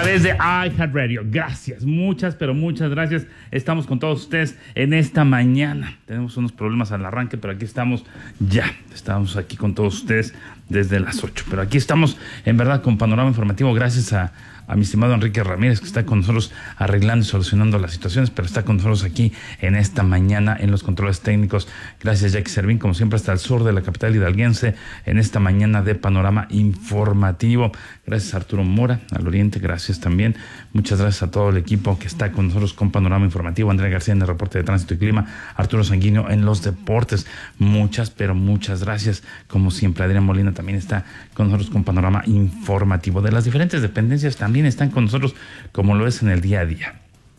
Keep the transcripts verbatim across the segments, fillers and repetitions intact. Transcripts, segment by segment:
través de iHeartRadio. Gracias, muchas, pero muchas gracias. Estamos con todos ustedes en esta mañana. Tenemos unos problemas al arranque, pero aquí estamos ya. Estamos aquí con todos ustedes desde las ocho. Pero aquí estamos, en verdad, con Panorama Informativo. Gracias a, a mi estimado Enrique Ramírez, que está con nosotros arreglando y solucionando las situaciones, pero está con nosotros aquí en esta mañana en los controles técnicos. Gracias, Jackie Servín, como siempre, hasta el sur de la capital hidalguense, en esta mañana de Panorama Informativo. Gracias a Arturo Mora, al Oriente, gracias también. Muchas gracias a todo el equipo que está con nosotros con Panorama Informativo. Andrea García en el reporte de tránsito y clima, Arturo Sanguino en los deportes. Muchas, pero muchas gracias. Como siempre, Adrián Molina también está con nosotros con Panorama Informativo. De las diferentes dependencias también están con nosotros, como lo es en el día a día.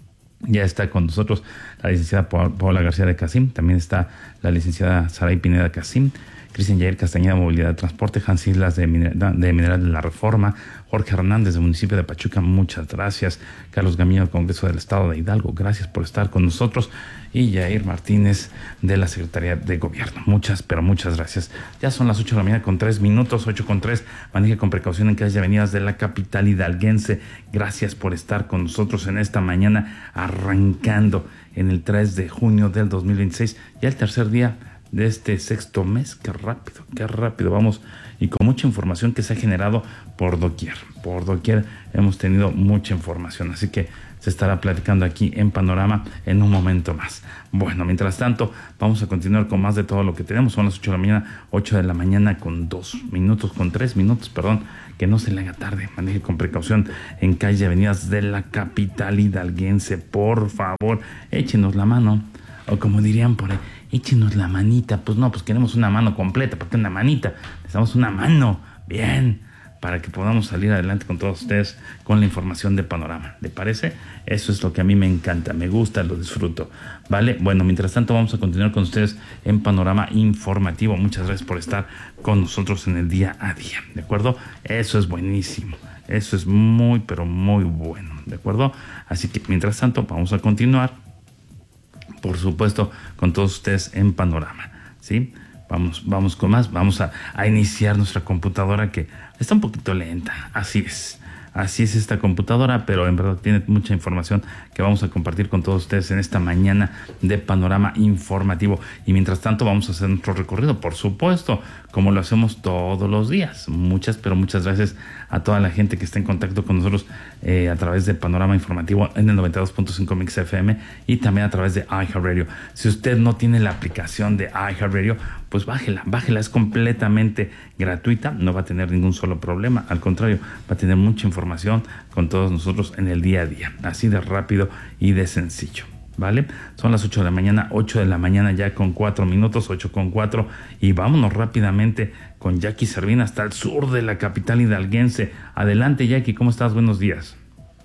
Ya está con nosotros la licenciada Paola García de Casim, también está la licenciada Saray Pineda Casim, Cristian Yair Castañeda, Movilidad de Transporte, Hans Islas de, Mineral, de Mineral de la Reforma, Jorge Hernández del municipio de Pachuca, muchas gracias. Carlos Gamillo del Congreso del Estado de Hidalgo, gracias por estar con nosotros. Y Yair Martínez de la Secretaría de Gobierno, muchas, pero muchas gracias. Ya son las ocho de la mañana con tres minutos, ocho con tres. Maneje con precaución en calles y avenidas de la capital hidalguense. Gracias por estar con nosotros en esta mañana, arrancando en el tres de junio del dos mil veintiséis, ya el tercer día de este sexto mes. Qué rápido, qué rápido vamos, y con mucha información que se ha generado por doquier, por doquier hemos tenido mucha información, así que se estará platicando aquí en Panorama en un momento más. Bueno, mientras tanto, vamos a continuar con más de todo lo que tenemos. Son las ocho de la mañana, ocho de la mañana con dos minutos, con tres minutos, perdón, que no se le haga tarde. Maneje con precaución en calles y avenidas de la capital hidalguense, por favor, échenos la mano, o como dirían por ahí, échenos la manita. Pues no, pues queremos una mano completa, porque una manita, necesitamos una mano, bien, para que podamos salir adelante con todos ustedes con la información de Panorama. ¿Le parece? Eso es lo que a mí me encanta, me gusta, lo disfruto, ¿vale? Bueno, mientras tanto vamos a continuar con ustedes en Panorama Informativo. Muchas gracias por estar con nosotros en el día a día, ¿de acuerdo? Eso es buenísimo, eso es muy, pero muy bueno, ¿de acuerdo? Así que mientras tanto vamos a continuar, por supuesto, con todos ustedes en Panorama, ¿sí? Vamos, vamos con más, vamos a, a iniciar nuestra computadora, que está un poquito lenta, así es, así es esta computadora, pero en verdad tiene mucha información que vamos a compartir con todos ustedes en esta mañana de Panorama Informativo. Y mientras tanto vamos a hacer nuestro recorrido, por supuesto, como lo hacemos todos los días. Muchas, pero muchas gracias a toda la gente que está en contacto con nosotros eh, a través de Panorama Informativo en el noventa y dos punto cinco Mix F M y también a través de iHeartRadio. Si usted no tiene la aplicación de iHeartRadio, pues bájela, bájela, es completamente gratuita, no va a tener ningún solo problema, al contrario, va a tener mucha información con todos nosotros en el día a día, así de rápido y de sencillo, ¿vale? Son las ocho de la mañana, ocho de la mañana ya con cuatro minutos, ocho con cuatro, y vámonos rápidamente con Jackie Servín hasta el sur de la capital hidalguense. Adelante, Jackie, ¿cómo estás? Buenos días.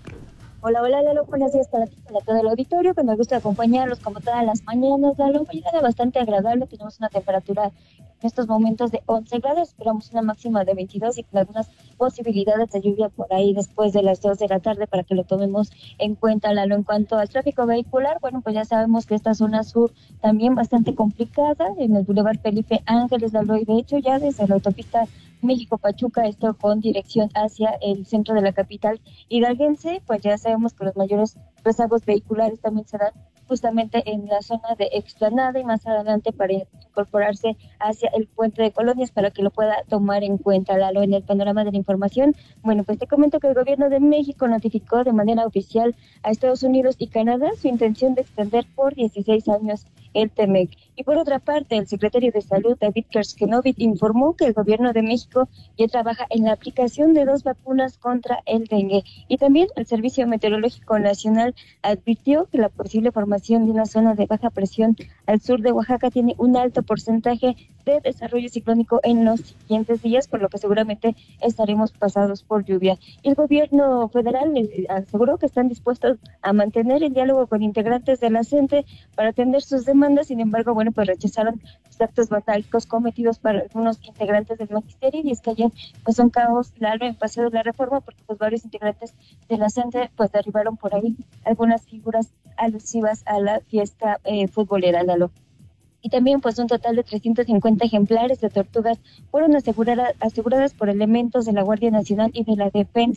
Hola, hola, Lalo, buenos días para ti, para todo el auditorio, que nos gusta acompañarlos como todas las mañanas, Lalo. Mañana bastante agradable, tenemos una temperatura en estos momentos de once grados, esperamos una máxima de veintidós y con algunas posibilidades de lluvia por ahí después de las dos de la tarde para que lo tomemos en cuenta, Lalo. En cuanto al tráfico vehicular, bueno, pues ya sabemos que esta zona sur también bastante complicada, en el Boulevard Felipe Ángeles, Lalo, y de hecho ya desde la autopista México-Pachuca, esto con dirección hacia el centro de la capital hidalguense, pues ya sabemos que los mayores rezagos vehiculares también se dan justamente en la zona de Explanada y más adelante para incorporarse hacia el puente de Colonias para que lo pueda tomar en cuenta, Lalo. En el panorama de la información, bueno, pues te comento que el gobierno de México notificó de manera oficial a Estados Unidos y Canadá su intención de extender por dieciséis años el TEMEC. Y por otra parte, el secretario de Salud, David Kerskenovich, informó que el gobierno de México ya trabaja en la aplicación de dos vacunas contra el dengue. Y también el Servicio Meteorológico Nacional advirtió que la posible formación de una zona de baja presión al sur de Oaxaca tiene un alto porcentaje de desarrollo ciclónico en los siguientes días, por lo que seguramente estaremos pasados por lluvia. Y el gobierno federal aseguró que están dispuestos a mantener el diálogo con integrantes de la CENTE para atender sus demandas. Sin embargo, bueno, pues rechazaron los actos vandálicos cometidos por algunos integrantes del magisterio, y es que ayer pues un caos largo en Paseo de la Reforma, porque pues varios integrantes de la CENTE pues derribaron por ahí algunas figuras alusivas a la fiesta eh, futbolera, Lalo. Y también pues un total de trescientos cincuenta ejemplares de tortugas fueron asegurada, aseguradas por elementos de la Guardia Nacional y de la Defensa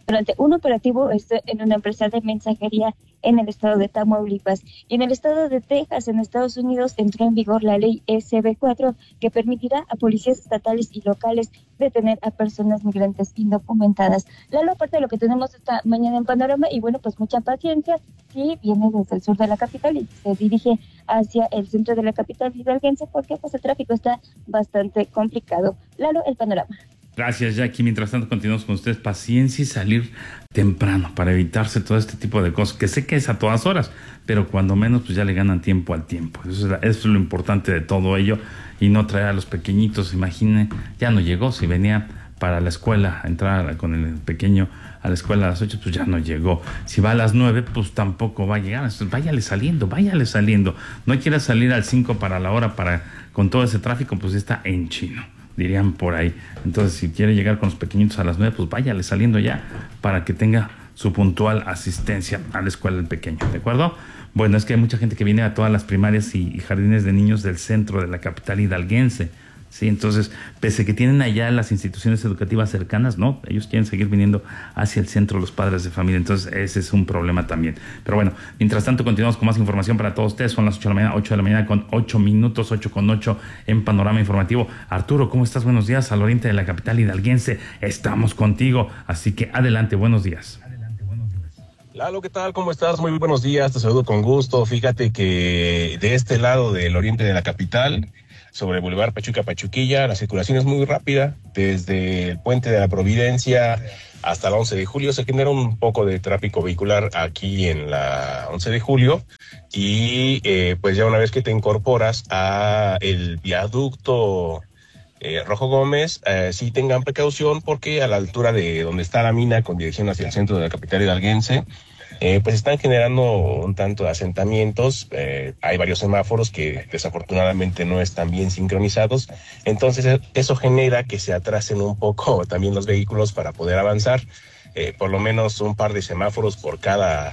durante un operativo esto en una empresa de mensajería en el estado de Tamaulipas. Y en el estado de Texas, en Estados Unidos, entró en vigor la ley S B cuatro, que permitirá a policías estatales y locales detener a personas migrantes indocumentadas. Lalo, aparte de lo que tenemos esta mañana en Panorama, y bueno, pues mucha paciencia, si viene desde el sur de la capital y se dirige hacia el centro de la capital hidalguense, porque pues el tráfico está bastante complicado. Lalo, el Panorama. Gracias, Jackie. Mientras tanto, continuamos con ustedes. Paciencia y salir temprano para evitarse todo este tipo de cosas, que sé que es a todas horas, pero cuando menos pues ya le ganan tiempo al tiempo. Eso es, la, eso es lo importante de todo ello, y no traer a los pequeñitos. Imaginen, ya no llegó, si venía para la escuela, entrar con el pequeño a la escuela a las ocho, pues ya no llegó. Si va a las nueve, pues tampoco va a llegar. Entonces, váyale saliendo, váyale saliendo. No quiera salir al cinco para la hora para con todo ese tráfico, pues está en chino, dirían por ahí. Entonces, si quiere llegar con los pequeñitos a las nueve, pues váyale saliendo ya para que tenga su puntual asistencia a la escuela del pequeño, ¿de acuerdo? Bueno, es que hay mucha gente que viene a todas las primarias y, y jardines de niños del centro de la capital hidalguense, ¿sí? Entonces, pese que tienen allá las instituciones educativas cercanas, no, ellos quieren seguir viniendo hacia el centro los padres de familia. Entonces, ese es un problema también. Pero bueno, mientras tanto, continuamos con más información para todos ustedes. Son las ocho de la mañana, ocho de la mañana con ocho minutos, ocho con ocho en Panorama Informativo. Arturo, ¿cómo estás? Buenos días. Al oriente de la capital hidalguense estamos contigo, así que adelante, buenos días. Lalo, ¿qué tal? ¿Cómo estás? Muy buenos días, te saludo con gusto. Fíjate que de este lado del oriente de la capital, sobre Boulevard Pachuca Pachuquilla, la circulación es muy rápida. Desde el Puente de la Providencia hasta la once de julio se genera un poco de tráfico vehicular aquí en la once de julio. Y eh, pues ya una vez que te incorporas a el viaducto eh, Rojo Gómez, eh, sí tengan precaución, porque a la altura de donde está la mina con dirección hacia el centro de la capital hidalguense, Eh, pues están generando un tanto de asentamientos. Eh, hay varios semáforos que desafortunadamente no están bien sincronizados, entonces eso genera que se atrasen un poco también los vehículos para poder avanzar. Eh, por lo menos un par de semáforos por cada,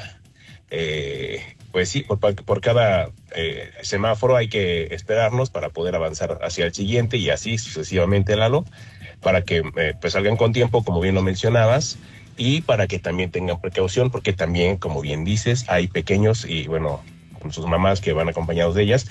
eh, pues sí, por, por cada eh, semáforo hay que esperarnos para poder avanzar hacia el siguiente, y así sucesivamente, Lalo, para que eh, pues salgan con tiempo, como bien lo mencionabas, y para que también tengan precaución, porque también, como bien dices, hay pequeños y, bueno, con sus mamás que van acompañados de ellas,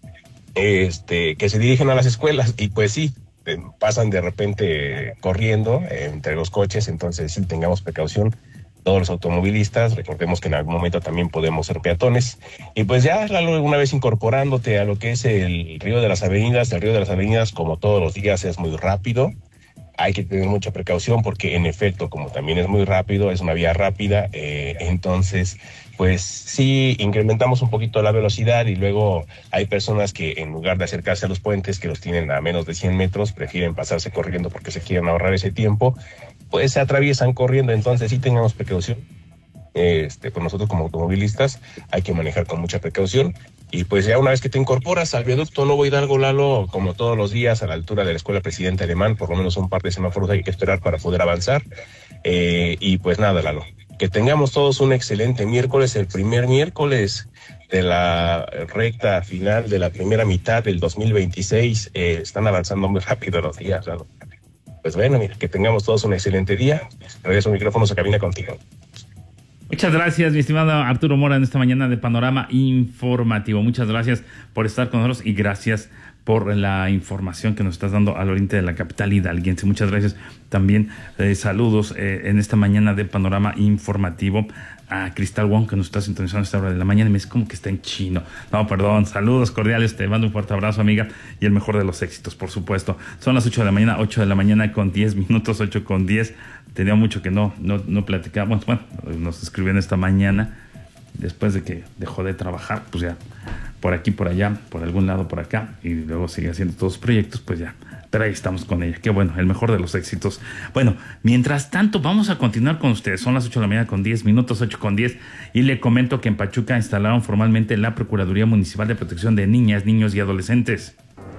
este, que se dirigen a las escuelas, y pues sí, eh, pasan de repente corriendo eh, entre los coches. Entonces sí, tengamos precaución todos los automovilistas. Recordemos que en algún momento también podemos ser peatones. Y pues ya, Lalo, una vez incorporándote a lo que es el Río de las Avenidas, el Río de las Avenidas, como todos los días, es muy rápido. Hay que tener mucha precaución, porque en efecto, como también es muy rápido, es una vía rápida, eh, entonces pues sí, incrementamos un poquito la velocidad, y luego hay personas que, en lugar de acercarse a los puentes, que los tienen a menos de cien metros, prefieren pasarse corriendo porque se quieren ahorrar ese tiempo, pues se atraviesan corriendo. Entonces sí, tengamos precaución. Este, pues nosotros como automovilistas hay que manejar con mucha precaución. Y pues ya una vez que te incorporas al viaducto Nuevo Hidalgo, Lalo, como todos los días, a la altura de la Escuela Presidente Alemán, por lo menos un par de semáforos hay que esperar para poder avanzar. Eh, y pues nada, Lalo, que tengamos todos un excelente miércoles, el primer miércoles de la recta final de la primera mitad del dos mil veintiséis. Eh, están avanzando muy rápido los días, Lalo. Pues bueno, mira, que tengamos todos un excelente día. Regreso micrófonos a cabina contigo. Muchas gracias, mi estimado Arturo Mora, en esta mañana de Panorama Informativo. Muchas gracias por estar con nosotros, y gracias por la información que nos estás dando al oriente de la capital hidalguense. Muchas gracias también. Eh, saludos eh, en esta mañana de Panorama Informativo a Cristal Wong, que nos está sintonizando a esta hora de la mañana, y me dice como que está en chino. No, perdón, saludos cordiales, te mando un fuerte abrazo, amiga, y el mejor de los éxitos, por supuesto. Son las ocho de la mañana, ocho de la mañana con diez minutos, ocho con diez. Tenía mucho que no, no, no platicábamos. Bueno, nos escribieron esta mañana, después de que dejó de trabajar, pues ya, por aquí, por allá, por algún lado, por acá, y luego sigue haciendo todos los proyectos, pues ya. Pero ahí estamos con ella. Qué bueno, el mejor de los éxitos. Bueno, mientras tanto, vamos a continuar con ustedes. Son las ocho de la mañana con diez minutos, ocho con diez, y le comento que en Pachuca instalaron formalmente la Procuraduría Municipal de Protección de Niñas, Niños y Adolescentes.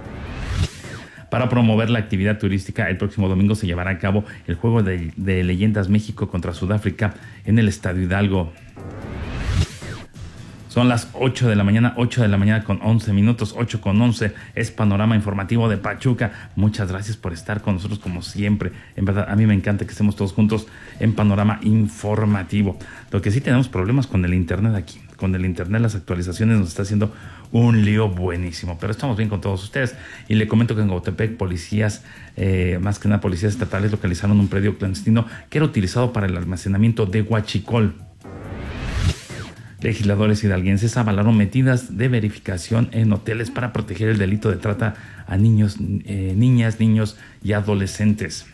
Para promover la actividad turística, el próximo domingo se llevará a cabo el Juego de, de Leyendas México contra Sudáfrica en el Estadio Hidalgo. Son las ocho de la mañana, ocho de la mañana con once minutos, ocho con once. Es Panorama Informativo de Pachuca. Muchas gracias por estar con nosotros como siempre. En verdad, a mí me encanta que estemos todos juntos en Panorama Informativo. Lo que sí tenemos problemas con el internet aquí. Con el internet, las actualizaciones nos está haciendo un lío buenísimo. Pero estamos bien con todos ustedes. Y le comento que en Gautepec, policías, eh, más que nada policías estatales, localizaron un predio clandestino que era utilizado para el almacenamiento de huachicol. Legisladores hidalguenses avalaron medidas de verificación en hoteles para proteger el delito de trata a niños, eh, niñas, niños y adolescentes.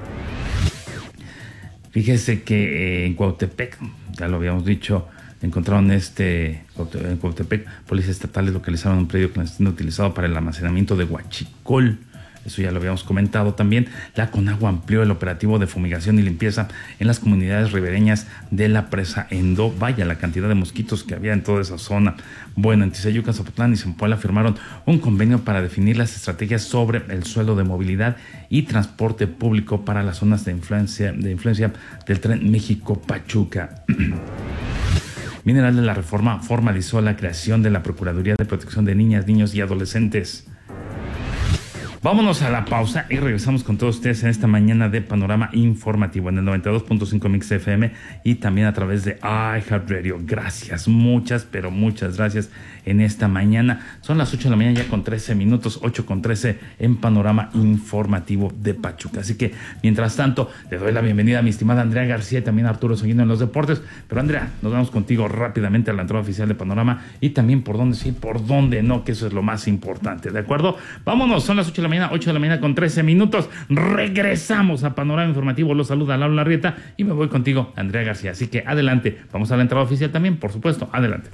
Fíjese que eh, en Cuautepec, ya lo habíamos dicho, encontraron este, en Cuautepec, policías estatales localizaron un predio clandestino utilizado para el almacenamiento de huachicol. Eso ya lo habíamos comentado también. La Conagua amplió el operativo de fumigación y limpieza en las comunidades ribereñas de la presa Endo. Vaya la cantidad de mosquitos que había en toda esa zona. Bueno, en Tizayuca, Zapotlán y Zempoala firmaron un convenio para definir las estrategias sobre el suelo de movilidad y transporte público para las zonas de influencia, de influencia del tren México-Pachuca. Mineral de la Reforma formalizó la creación de la Procuraduría de Protección de Niñas, Niños y Adolescentes. Vámonos a la pausa y regresamos con todos ustedes en esta mañana de Panorama Informativo en el noventa y dos punto cinco Mix F M y también a través de iHeartRadio. Gracias, muchas, pero muchas gracias en esta mañana. Son las ocho de la mañana ya con trece minutos, ocho con trece en Panorama Informativo de Pachuca. Así que, mientras tanto, le doy la bienvenida a mi estimada Andrea García y también a Arturo Soguino en los deportes. Pero Andrea, nos vamos contigo rápidamente a la entrada oficial de Panorama y también por dónde sí, por dónde no, que eso es lo más importante, ¿de acuerdo? Vámonos, son las ocho de la mañana, ocho de la mañana con trece minutos. Regresamos a Panorama Informativo. Los saluda Lalo Larrieta y me voy contigo, Andrea García. Así que adelante, vamos a la entrada oficial también, por supuesto, adelante.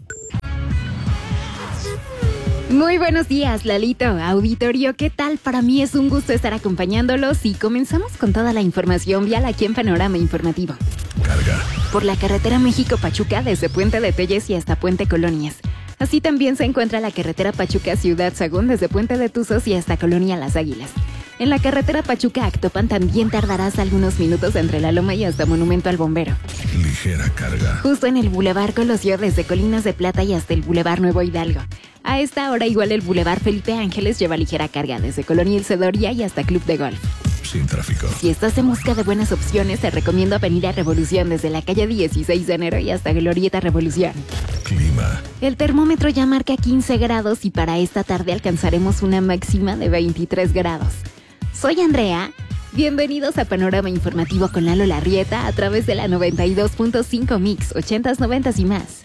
Muy buenos días, Lalito, auditorio, ¿qué tal? Para mí es un gusto estar acompañándolos y comenzamos con toda la información vial aquí en Panorama Informativo. Carga. Por la carretera México-Pachuca desde Puente de Telles y hasta Puente Colonias. Así también se encuentra la carretera Pachuca-Ciudad Sagún desde Puente de Tuzos y hasta Colonia Las Águilas. En la carretera Pachuca-Actopan también tardarás algunos minutos entre La Loma y hasta Monumento al Bombero. Ligera carga. Justo en el Boulevard Colosio desde Colinas de Plata y hasta el Boulevard Nuevo Hidalgo. A esta hora igual el Boulevard Felipe Ángeles lleva ligera carga desde Colonia El Cedoria y hasta Club de Golf. Sin tráfico. Si estás en busca de buenas opciones, te recomiendo Avenida Revolución desde la calle dieciséis de enero y hasta Glorieta Revolución. Clima. El termómetro ya marca quince grados y para esta tarde alcanzaremos una máxima de veintitrés grados. Soy Andrea. Bienvenidos a Panorama Informativo con Lalo Larrieta a través de la noventa y dos punto cinco Mix, ochentas, noventas y más.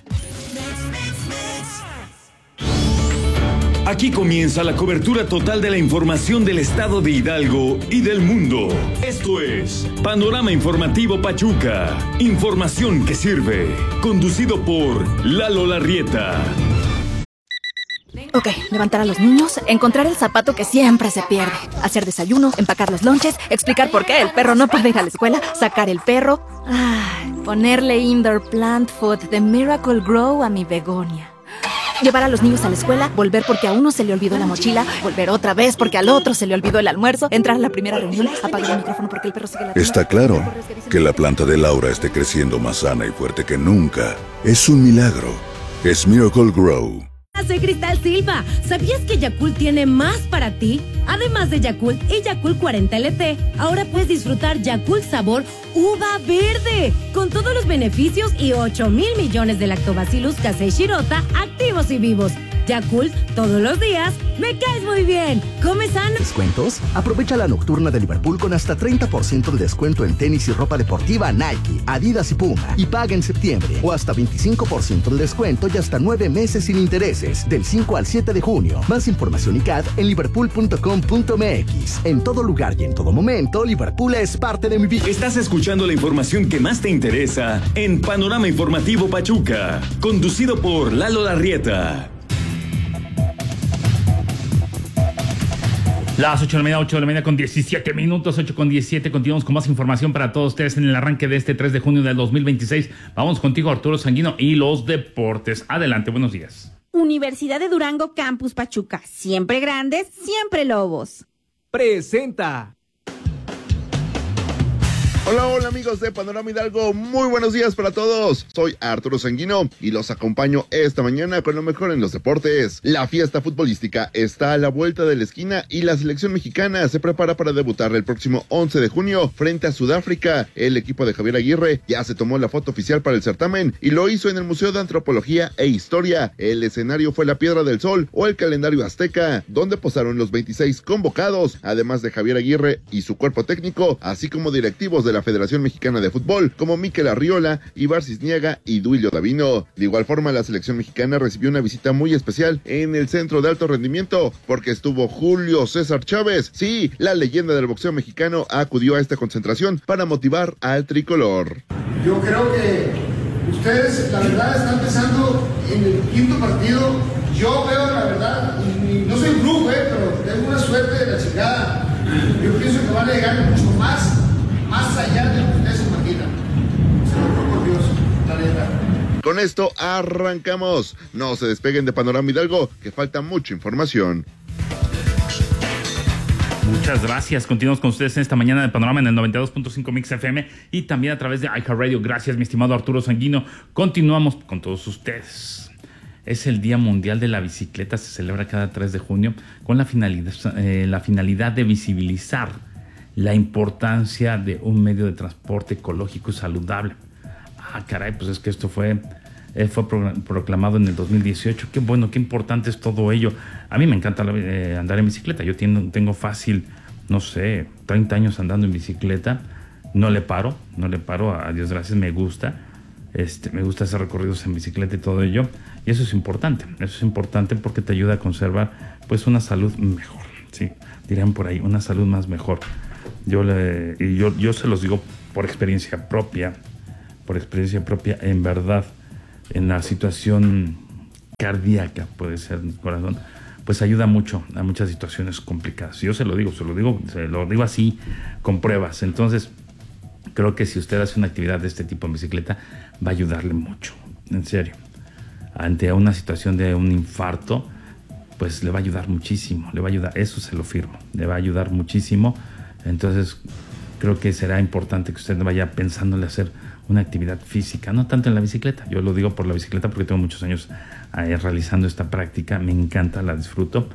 Aquí comienza la cobertura total de la información del estado de Hidalgo y del mundo. Esto es Panorama Informativo Pachuca. Información que sirve. Conducido por Lalo Larrieta. Ok, levantar a los niños, encontrar el zapato que siempre se pierde, hacer desayuno, empacar los lonches, explicar por qué el perro no puede ir a la escuela, sacar el perro, ay, ponerle indoor plant food de Miracle Grow a mi begonia. Llevar a los niños a la escuela, volver porque a uno se le olvidó la mochila, volver otra vez porque al otro se le olvidó el almuerzo, entrar a la primera reunión, apagar el micrófono porque el perro sigue la... Está claro que la planta de Laura esté creciendo más sana y fuerte que nunca. Es un milagro. Es Miracle Grow. Soy Cristal Silva. ¿Sabías que Yakult tiene más para ti? Además de Yakult y Yakult cuarenta L T, ahora puedes disfrutar Yakult sabor uva verde, con todos los beneficios y ocho mil millones de lactobacillus casei shirota activos y vivos. Yakult, todos los días, me caes muy bien. ¿Come sano? ¿Descuentos? Aprovecha la nocturna de Liverpool con hasta treinta por ciento de descuento en tenis y ropa deportiva Nike, Adidas y Puma. Y paga en septiembre. O hasta veinticinco por ciento de descuento y hasta nueve meses sin intereses. Del cinco al siete de junio. Más información y C A D en liverpool punto com punto m x. En todo lugar y en todo momento, Liverpool es parte de mi vida. Estás escuchando la información que más te interesa en Panorama Informativo Pachuca. Conducido por Lalo Larrieta. Las ocho de la mañana, ocho de la mañana con diecisiete minutos, ocho con diecisiete. Continuamos con más información para todos ustedes en el arranque de este tres de junio del dos mil veintiséis. Vamos contigo, Arturo Sanguino, y los deportes. Adelante, buenos días. Universidad de Durango, Campus Pachuca. Siempre grandes, siempre lobos. Presenta. Hola, hola amigos de Panorama Hidalgo, muy buenos días para todos. Soy Arturo Sanguino y los acompaño esta mañana con lo mejor en los deportes. La fiesta futbolística está a la vuelta de la esquina y la selección mexicana se prepara para debutar el próximo once de junio frente a Sudáfrica. El equipo de Javier Aguirre ya se tomó la foto oficial para el certamen y lo hizo en el Museo de Antropología e Historia. El escenario fue la Piedra del Sol o el calendario azteca, donde posaron los veintiséis convocados, además de Javier Aguirre y su cuerpo técnico, así como directivos de la Federación Mexicana de Fútbol, como Mikel Arriola, Ibar Cisniega y Duilio Davino. De igual forma, la selección mexicana recibió una visita muy especial en el Centro de Alto Rendimiento, porque estuvo Julio César Chávez. Sí, la leyenda del boxeo mexicano acudió a esta concentración para motivar al tricolor. Yo creo que ustedes, la verdad, están pensando en el quinto partido. Yo veo, la verdad, y, y no soy brujo, eh, pero tengo una suerte de la chingada. Yo pienso que van a llegar mucho más más allá de lo que ustedes se imaginan. Se lo juro por Dios, la neta. Con esto arrancamos. No se despeguen de Panorama Hidalgo, que falta mucha información. Muchas gracias. Continuamos con ustedes en esta mañana de Panorama en el noventa y dos punto cinco Mix F M y también a través de iHeartRadio. Gracias, mi estimado Arturo Sanguino. Continuamos con todos ustedes. Es el Día Mundial de la Bicicleta. Se celebra cada tres de junio con la finalidad, eh, la finalidad de visibilizar la importancia de un medio de transporte ecológico y saludable. Ah, caray, pues es que esto fue, eh, fue pro, proclamado en el dos mil dieciocho. Qué bueno, qué importante es todo ello. A mí me encanta eh, andar en bicicleta. Yo tengo, tengo fácil, no sé, treinta años andando en bicicleta. No le paro, no le paro, a Dios gracias, me gusta. Este, me gusta hacer recorridos en bicicleta y todo ello. Y eso es importante, eso es importante porque te ayuda a conservar pues una salud mejor, ¿sí? Dirían por ahí, una salud más mejor. Yo, le, y yo, yo se los digo por experiencia propia, por experiencia propia, en verdad, en la situación cardíaca, puede ser en el corazón, pues ayuda mucho a muchas situaciones complicadas. Yo se lo digo, se lo digo, se lo digo así, con pruebas. Entonces, creo que si usted hace una actividad de este tipo en bicicleta, va a ayudarle mucho, en serio. Ante una situación de un infarto, pues le va a ayudar muchísimo, le va a ayudar, eso se lo firmo, le va a ayudar muchísimo. Entonces, creo que será importante que usted vaya pensándole hacer una actividad física, no tanto en la bicicleta. Yo lo digo por la bicicleta porque tengo muchos años eh, realizando esta práctica, me encanta, la disfruto,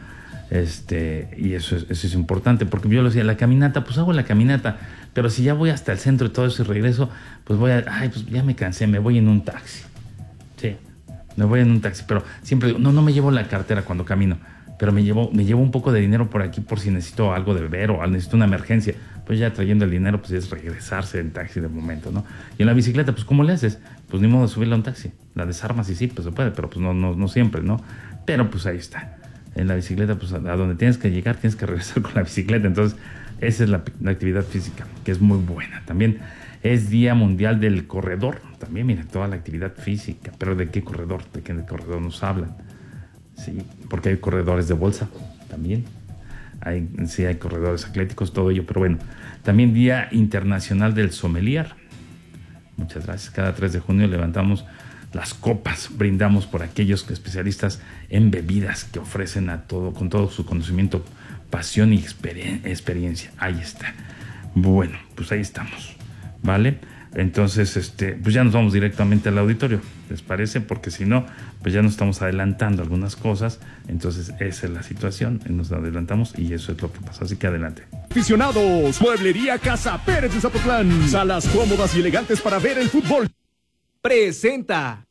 este, y eso es, eso es importante, porque yo lo decía, la caminata, pues hago la caminata, pero si ya voy hasta el centro y todo eso y regreso, pues voy a, ay, pues ya me cansé, me voy en un taxi, sí, me voy en un taxi, pero siempre digo, no, no me llevo la cartera cuando camino, pero me llevo, me llevo un poco de dinero por aquí por si necesito algo de beber o necesito una emergencia. Pues ya trayendo el dinero, pues es regresarse en taxi de momento, ¿no? Y en la bicicleta, pues ¿cómo le haces? Pues ni modo de subirla a un taxi. La desarmas y sí, pues se puede, pero pues no, no, no siempre, ¿no? Pero pues ahí está. En la bicicleta, pues a donde tienes que llegar, tienes que regresar con la bicicleta. Entonces, esa es la, la actividad física, que es muy buena. También es Día Mundial del Corredor. También, miren, toda la actividad física. Pero ¿de qué corredor? ¿De qué corredor nos hablan? Sí, porque hay corredores de bolsa también. Hay, sí, hay corredores atléticos, todo ello. Pero bueno, también Día Internacional del Sommelier. Muchas gracias. Cada tres de junio levantamos las copas, brindamos por aquellos especialistas en bebidas que ofrecen a todo, con todo su conocimiento, pasión y experien- experiencia. Ahí está. Bueno, pues ahí estamos, ¿vale? Entonces, este, pues ya nos vamos directamente al auditorio, ¿les parece? Porque si no, pues ya nos estamos adelantando algunas cosas. Entonces, esa es la situación, nos adelantamos y eso es lo que pasa. Así que adelante. Aficionados, Mueblería Casa Pérez de Zapotlán. Salas cómodas y elegantes para ver el fútbol. Presenta.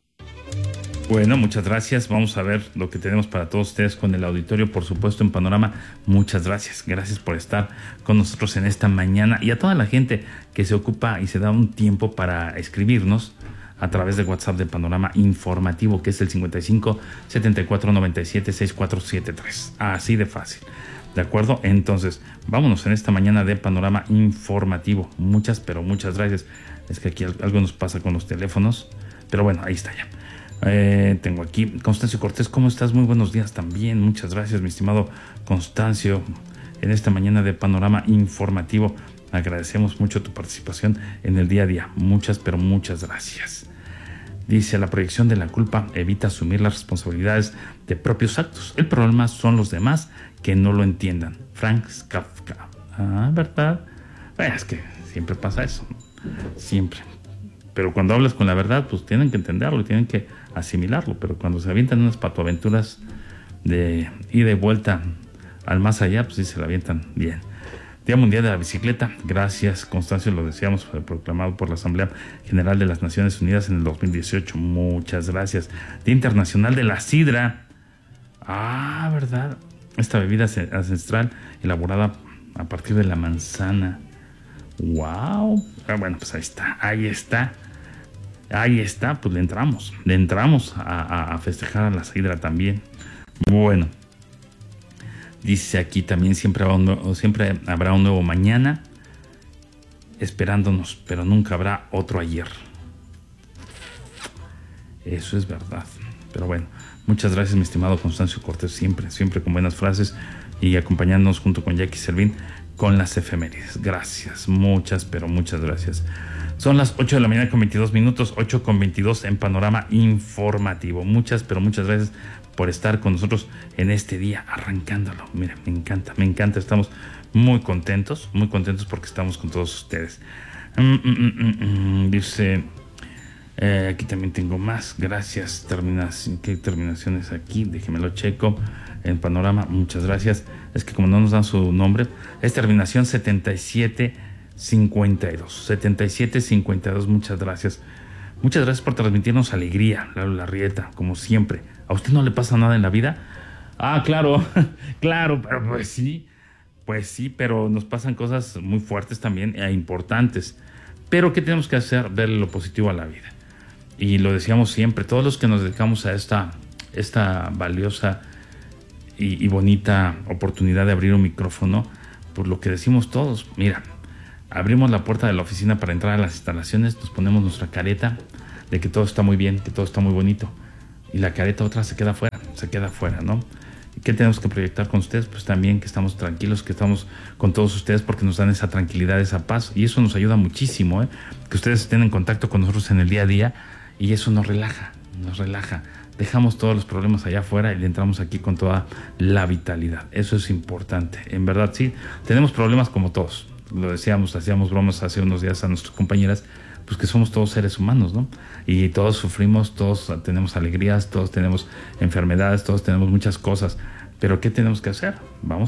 Bueno, muchas gracias. Vamos a ver lo que tenemos para todos ustedes con el auditorio, por supuesto, en Panorama. Muchas gracias. Gracias por estar con nosotros en esta mañana y a toda la gente que se ocupa y se da un tiempo para escribirnos a través de WhatsApp de Panorama Informativo, que es el cincuenta y cinco, setenta y cuatro, noventa y siete, sesenta y cuatro setenta y tres. Así de fácil. ¿De acuerdo? Entonces, vámonos en esta mañana de Panorama Informativo. Muchas, pero muchas gracias. Es que aquí algo nos pasa con los teléfonos, pero bueno, ahí está ya. Eh, tengo aquí Constancio Cortés, ¿cómo estás? Muy buenos días también, muchas gracias, mi estimado Constancio, en esta mañana de Panorama Informativo. Agradecemos mucho tu participación en el día a día, muchas, pero muchas gracias. Dice, la proyección de la culpa evita asumir las responsabilidades de propios actos. El problema son los demás que no lo entiendan. Franz Kafka. Ah, ¿verdad? Bueno, es que siempre pasa eso. siempre. Pero cuando hablas con la verdad, pues tienen que entenderlo, tienen que asimilarlo. Pero cuando se avientan unas patoaventuras de ida y vuelta al más allá, pues sí se la avientan bien. Día Mundial de la Bicicleta, gracias Constancio, lo decíamos, fue proclamado por la Asamblea General de las Naciones Unidas en el dos mil dieciocho, muchas gracias. Día Internacional de la Sidra, ah, ¿verdad? Esta bebida ancestral elaborada a partir de la manzana, wow, ah, bueno, pues ahí está, ahí está, ahí está, pues le entramos, le entramos a, a, a festejar a la sidra también. Bueno, dice aquí también siempre habrá, un nuevo, siempre habrá un nuevo mañana esperándonos, pero nunca habrá otro ayer. Eso es verdad. Pero bueno, muchas gracias mi estimado Constancio Cortés, siempre, siempre con buenas frases y acompañándonos junto con Jackie Servín con las efemérides. Gracias, muchas, pero muchas gracias. Son las ocho de la mañana con veintidós minutos, ocho con veintidós en Panorama Informativo. Muchas, pero muchas gracias por estar con nosotros en este día, arrancándolo. Mira, me encanta, me encanta. Estamos muy contentos, muy contentos porque estamos con todos ustedes. Mm, mm, mm, mm, dice, eh, aquí también tengo más. Gracias. Terminación, ¿qué terminaciones aquí? Déjemelo checo. En Panorama, muchas gracias. Es que como no nos dan su nombre, es terminación setenta y siete cincuenta y dos. setenta y siete cincuenta y dos, muchas gracias. Muchas gracias por transmitirnos alegría, Lalo Larrieta, como siempre. ¿A usted no le pasa nada en la vida? Ah, claro, claro, pero pues sí, pues sí, pero nos pasan cosas muy fuertes también e importantes. Pero ¿qué tenemos que hacer? Verle lo positivo a la vida. Y lo decíamos siempre, todos los que nos dedicamos a esta, esta valiosa y, y bonita oportunidad de abrir un micrófono, por lo que decimos todos, mira, abrimos la puerta de la oficina para entrar a las instalaciones, nos ponemos nuestra careta de que todo está muy bien, que todo está muy bonito. Y la careta otra se queda fuera, se queda fuera, ¿no? ¿Y qué tenemos que proyectar con ustedes? Pues también que estamos tranquilos, que estamos con todos ustedes porque nos dan esa tranquilidad, esa paz. Y eso nos ayuda muchísimo, ¿eh? Que ustedes estén en contacto con nosotros en el día a día y eso nos relaja, nos relaja. Dejamos todos los problemas allá afuera y le entramos aquí con toda la vitalidad. Eso es importante. En verdad, sí, tenemos problemas como todos. Lo decíamos, hacíamos bromas hace unos días a nuestras compañeras, pues que somos todos seres humanos, ¿no? Y todos sufrimos, todos tenemos alegrías, todos tenemos enfermedades, todos tenemos muchas cosas. Pero ¿qué tenemos que hacer? Vamos